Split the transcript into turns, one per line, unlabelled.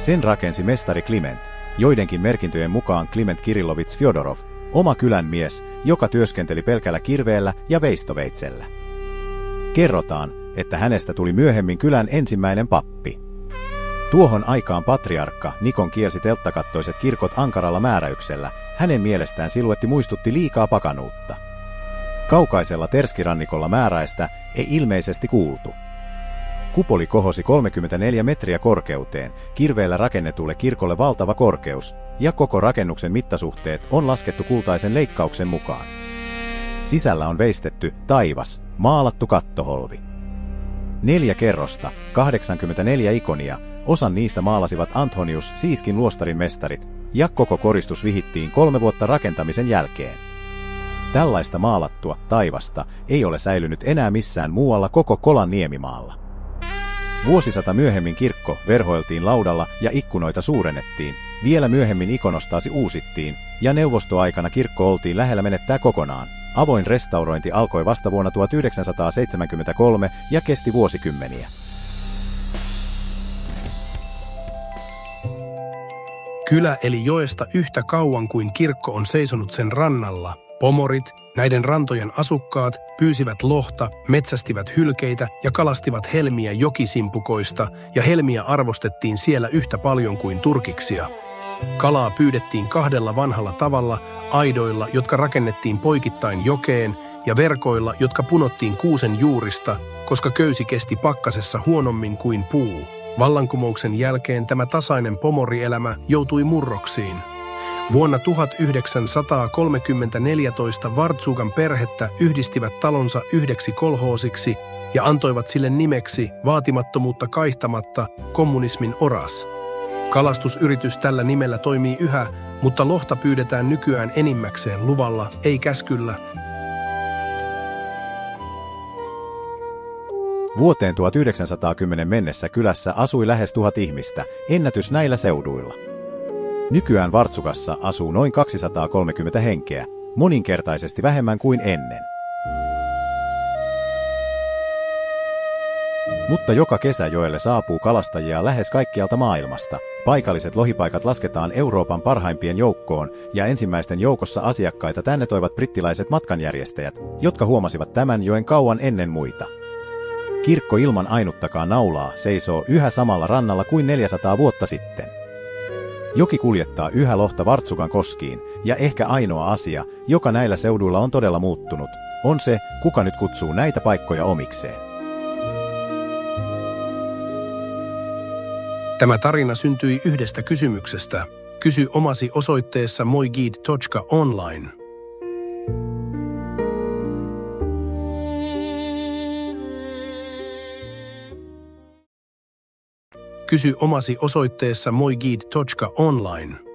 Sen rakensi mestari Kliment, joidenkin merkintöjen mukaan Kliment Kirillovits Fjodorov, oma kylän mies, joka työskenteli pelkällä kirveellä ja veistoveitsellä. Kerrotaan, että hänestä tuli myöhemmin kylän ensimmäinen pappi. Tuohon aikaan patriarkka Nikon kielsi telttakattoiset kirkot ankaralla määräyksellä, hänen mielestään siluetti muistutti liikaa pakanuutta. Kaukaisella Terskirannikolla määräistä ei ilmeisesti kuultu. Kupoli kohosi 34 metriä korkeuteen, kirveellä rakennetulle kirkolle valtava korkeus, ja koko rakennuksen mittasuhteet on laskettu kultaisen leikkauksen mukaan. Sisällä on veistetty taivas, maalattu kattoholvi. 4 kerrosta, 84 ikonia, osan niistä maalasivat Antonius Siiskin luostarin mestarit, ja koko koristus vihittiin 3 vuotta rakentamisen jälkeen. Tällaista maalattua taivasta ei ole säilynyt enää missään muualla koko Kolan niemimaalla. Vuosisata myöhemmin kirkko verhoiltiin laudalla ja ikkunoita suurennettiin, vielä myöhemmin ikonostaasi uusittiin, ja neuvostoaikana kirkko oltiin lähellä menettää kokonaan. Avoin restaurointi alkoi vasta vuonna 1973 ja kesti vuosikymmeniä.
Kylä eli joesta yhtä kauan kuin kirkko on seisonut sen rannalla. Pomorit, näiden rantojen asukkaat, pyysivät lohta, metsästivät hylkeitä ja kalastivat helmiä jokisimpukoista, ja helmiä arvostettiin siellä yhtä paljon kuin turkiksia. Kalaa pyydettiin 2 vanhalla tavalla, aidoilla, jotka rakennettiin poikittain jokeen, ja verkoilla, jotka punottiin kuusen juurista, koska köysi kesti pakkasessa huonommin kuin puu. Vallankumouksen jälkeen tämä tasainen pomorielämä joutui murroksiin. Vuonna 1934 Vartsugan perhettä yhdistivät talonsa yhdeksi kolhoosiksi ja antoivat sille nimeksi vaatimattomuutta kaihtamatta kommunismin oras. Kalastusyritys tällä nimellä toimii yhä, mutta lohta pyydetään nykyään enimmäkseen luvalla, ei käskyllä.
Vuoteen 1910 mennessä kylässä asui lähes 1000 ihmistä, ennätys näillä seuduilla. Nykyään Vartsukassa asuu noin 230 henkeä, moninkertaisesti vähemmän kuin ennen. Mutta joka kesä joelle saapuu kalastajia lähes kaikkialta maailmasta. Paikalliset lohipaikat lasketaan Euroopan parhaimpien joukkoon, ja ensimmäisten joukossa asiakkaita tänne toivat brittiläiset matkanjärjestäjät, jotka huomasivat tämän joen kauan ennen muita. Kirkko ilman ainuttakaan naulaa seisoo yhä samalla rannalla kuin 400 vuotta sitten. Joki kuljettaa yhä lohta Vartsukan koskiin, ja ehkä ainoa asia, joka näillä seuduilla on todella muuttunut, on se, kuka nyt kutsuu näitä paikkoja omikseen.
Tämä tarina syntyi yhdestä kysymyksestä. Kysy omasi osoitteessa moigid.online. Kysy omasi osoitteessa moigid.online.